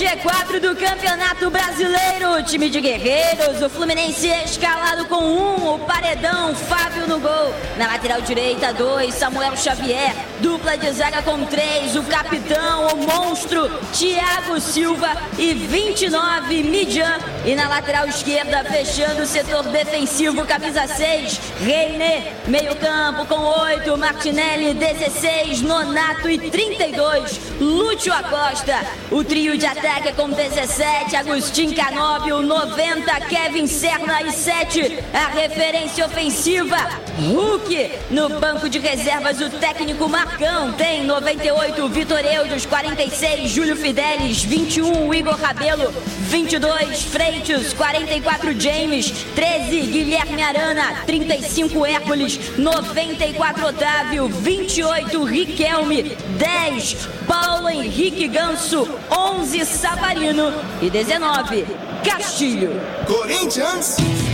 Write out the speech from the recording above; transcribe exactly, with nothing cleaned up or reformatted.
G quatro do Campeonato Brasileiro. Time de guerreiros, o Fluminense escalado com um, o Paredão, Fábio no gol. Na lateral direita, dois, Samuel Xavier. Dupla de zaga com três, o capitão, o monstro, Thiago Silva e vinte e nove, Midian. E na lateral esquerda, fechando o setor defensivo, camisa seis, René. Meio campo com oito, Martinelli, dezesseis, Nonato e trinta e dois, Lúcio Acosta. O trio de ataque é com dezessete, Agustin Canóbio, noventa, Kevin Serna e sete, a referência ofensiva, Hulk. No banco de reservas, o técnico Marcão tem noventa e oito, Vitor Eudes, quarenta e seis, Júlio Fidelis, vinte e um, Igor Rabelo, vinte e dois, Freitas, quarenta e quatro, James, treze, Guilherme Arana, trinta e cinco, Hércules, noventa e quatro, Otávio, vinte e oito, Riquelme, dez, Paulo Henrique Ganso, onze, Savarino e dezenove, Castilho. Corinthians!